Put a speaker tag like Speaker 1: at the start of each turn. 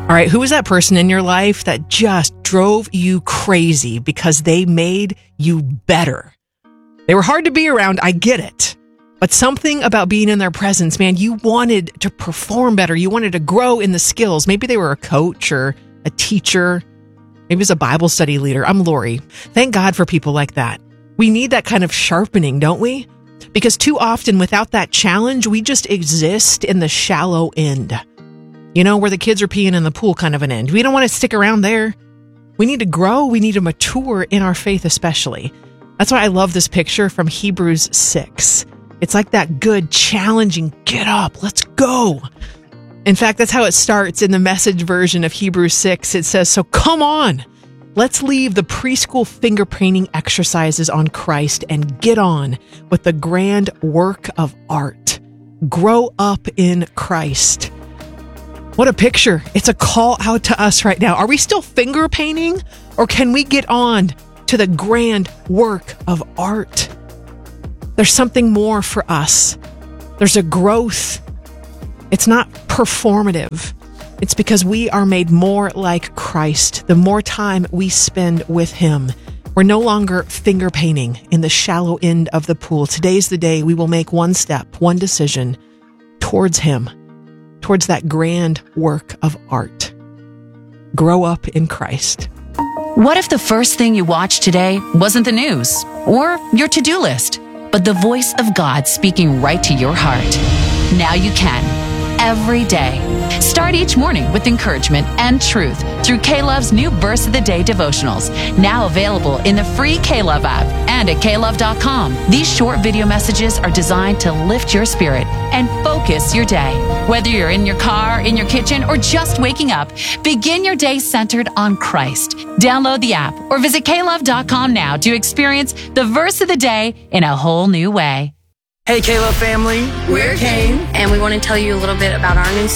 Speaker 1: All right, who was that person in your life that just drove you crazy because they made you better? They were hard to be around, I get it. But something about being in their presence, man, you wanted to perform better. You wanted to grow in the skills. Maybe they were a coach or a teacher. Maybe it was a Bible study leader. I'm Lori. Thank God for people like that. We need that kind of sharpening, don't we? Because too often without that challenge, we just exist in the shallow end. You know, where the kids are peeing in the pool kind of an end. We don't want to stick around there. We need to grow. We need to mature in our faith especially. That's why I love this picture from Hebrews 6. It's like that good, challenging, get up, let's go. In fact, that's how it starts in the Message version of Hebrews 6. It says, so come on, let's leave the preschool finger painting exercises on Christ and get on with the grand work of art. Grow up in Christ. What a picture. It's a call out to us right now. Are we still finger painting, or can we get on to the grand work of art? There's something more for us. There's a growth. It's not performative. It's because we are made more like Christ. The more time we spend with Him, we're no longer finger painting in the shallow end of the pool. Today's the day we will make one step, one decision towards Him, towards that grand work of art. Grow up in Christ.
Speaker 2: What if the first thing you watched today wasn't the news or your to-do list, but the voice of God speaking right to your heart? Now you can, every day. Start each morning with encouragement and truth through K-Love's new Verse of the Day devotionals, now available in the free K-Love app and at klove.com. These short video messages are designed to lift your spirit and focus your day. Whether you're in your car, in your kitchen, or just waking up, begin your day centered on Christ. Download the app or visit klove.com now to experience the Verse of the Day in a whole new way.
Speaker 3: Hey, K-Love family.
Speaker 4: We're Kane, and we want to tell you a little bit about our new